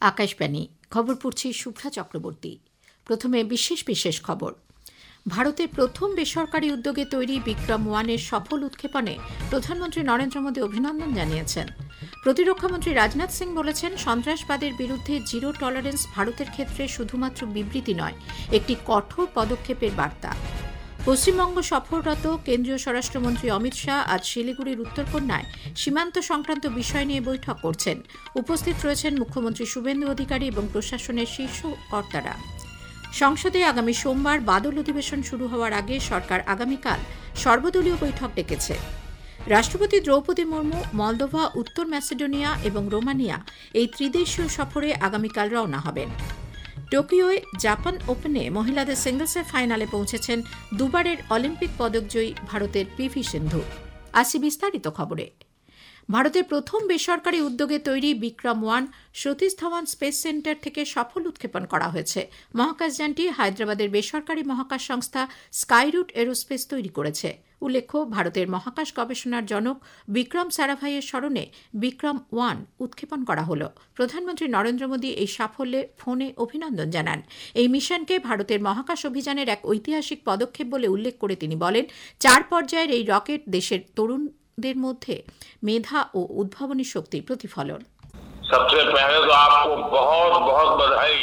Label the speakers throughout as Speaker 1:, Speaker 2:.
Speaker 1: আকাশবাণী খবর পড়ছি শুভ্রা চক্রবর্তী। প্রথমে বিশেষ বিশেষ খবর। ভারতের প্রথম বেসরকারি উদ্যোগে তৈরি বিক্রম-1 এর সফল উৎক্ষেপণে প্রধানমন্ত্রী নরেন্দ্র মোদী অভিনন্দন জানিয়েছেন। প্রতিরক্ষামন্ত্রী রাজনাথ সিং বলেছেন, সন্ত্রাসবাদের বিরুদ্ধে জিরো টলারেন্স ভারতের ক্ষেত্রে শুধুমাত্র বিবৃতি নয়, একটি কঠোর পদক্ষেপের বার্তা। পশ্চিমবঙ্গ সফররত কেন্দ্রীয় স্বরাষ্ট্রমন্ত্রী অমিত শাহ আজ শিলিগুড়ির উত্তরকন্যায় সীমান্ত সংক্রান্ত বিষয় নিয়ে বৈঠক করছেন। উপস্থিত রয়েছেন মুখ্যমন্ত্রী শুভেন্দু অধিকারী এবং প্রশাসনের শীর্ষ কর্তারা। সংসদে আগামী সোমবার বাদল অধিবেশন শুরু হওয়ার আগে সরকার আগামীকাল সর্বদলীয় বৈঠক ডেকেছে। রাষ্ট্রপতি দ্রৌপদী মুর্মু মলদোভা, উত্তর ম্যাসেডোনিয়া এবং রোমানিয়া এই ত্রিদেশীয় সফরে আগামীকাল রওনা হবেন। টোকিওয় জাপান ওপেনে মহিলাদের সিঙ্গলসের ফাইনালে পৌঁছেছেন দুবারের অলিম্পিক পদকজয়ী ভারতের পিভি সিন্ধু। আসি বিস্তারিত খবরে। ভারতের প্রথম বেসরকারি উদ্যোগে তৈরি বিক্রম-1 সতীশ ধাওয়ান স্পেস সেন্টার থেকে সফল উৎক্ষেপণ করা হয়েছে। মহাকাশযানটি হায়দ্রাবাদের বেসরকারি মহাকাশ সংস্থা স্কাইরুট এরোস্পেস তৈরি করেছে। উল্লেখ্য, ভারতের মহাকাশ গবেষণার জনক বিক্রম সারাভাইয়ের স্মরণে বিক্রম-1 উৎক্ষেপণ করা হল। প্রধানমন্ত্রী নরেন্দ্র মোদী এই সাফল্যে ফোনে অভিনন্দন জানান। এই মিশনকে ভারতের মহাকাশ অভিযানের এক ঐতিহাসিক পদক্ষেপ বলে উল্লেখ করে তিনি বলেন, 4 পর্যায়ের এই রকেট দেশের তরুণদের মধ্যে মেধা ও উদ্ভাবনী শক্তির প্রতিফলন।
Speaker 2: सबसे पहले तो आपको बहुत बहुत बधाई।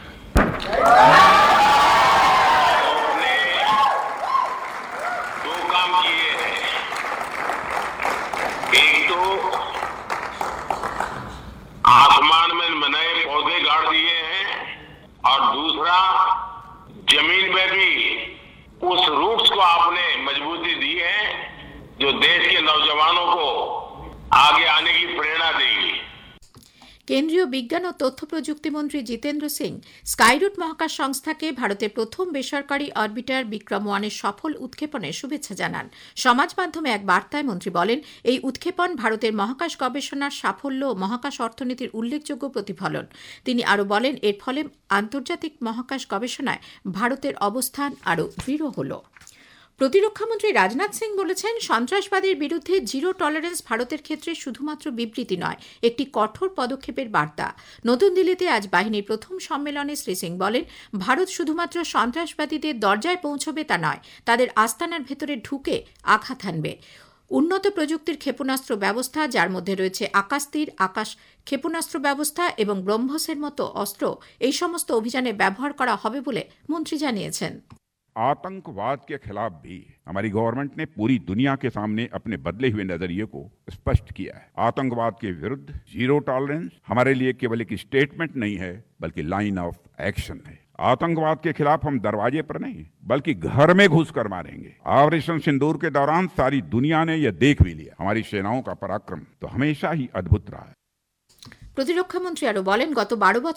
Speaker 2: आपने 2 काम किए हैं। एक तो आसमान में नए पौधे गाड़ दिए हैं और दूसरा जमीन में भी उस रूट्स को आपने मजबूती दी है जो देश के नौजवानों को आगे आने की प्रेरणा देगी।
Speaker 1: কেন্দ্রীয় বিজ্ঞান ও তথ্য প্রযুক্তি মন্ত্রী জিতেন্দ্র সিং স্কাইরুট মহাকাশ সংস্থাকে ভারতের প্রথম বেসরকারি অরবিটার বিক্রম-1 এর সফল উৎক্ষেপণে শুভেচ্ছা জানান। সমাজ মাধ্যমে এক বার্তায় মন্ত্রী বলেন, এই উৎক্ষেপণ ভারতের মহাকাশ গবেষণার সাফল্য ও মহাকাশ অর্থনীতির উল্লেখযোগ্য প্রতিফলন। তিনি আরও বলেন, এর ফলে আন্তর্জাতিক মহাকাশ গবেষণায় ভারতের অবস্থান আরও দৃঢ় হল। প্রতিরক্ষামন্ত্রী রাজনাথ সিং বলেছেন, সন্ত্রাসবাদের বিরুদ্ধে জিরো টলারেন্স ভারতের ক্ষেত্রে শুধুমাত্র বিবৃতি নয়, একটি কঠোর পদক্ষেপের বার্তা। নতুন দিল্লিতে আজ বাহিনীর প্রথম সম্মেলনে শ্রী সিং বলেন, ভারত শুধুমাত্র সন্ত্রাসবাদীদের দরজায় পৌঁছবে তা নয়, তাদের আস্তানার ভেতরে ঢুকে আঘাত হানবে। উন্নত প্রযুক্তির ক্ষেপণাস্ত্র ব্যবস্থা, যার মধ্যে রয়েছে আকাশতীর, আকাশ ক্ষেপণাস্ত্র ব্যবস্থা এবং ব্রহ্মসের মতো অস্ত্র, এই সমস্ত অভিযানে ব্যবহার করা হবে বলে মন্ত্রী জানিয়েছেন।
Speaker 3: आतंकवाद के खिलाफ भी हमारी गवर्नमेंट ने पूरी दुनिया के सामने अपने बदले हुए नजरिए को स्पष्ट किया है। आतंकवाद के विरुद्ध जीरो टॉलरेंस हमारे लिए केवल एक स्टेटमेंट नहीं है, बल्कि लाइन ऑफ एक्शन है। आतंकवाद के खिलाफ हम दरवाजे पर नहीं, बल्कि घर में घुसकर मारेंगे। ऑपरेशन सिंदूर के दौरान सारी दुनिया ने यह देख भी लिया। हमारी सेनाओं का पराक्रम तो हमेशा ही अद्भुत रहा है।
Speaker 1: প্রতিরক্ষামন্ত্রী আরও বলেন, গত 12 বছর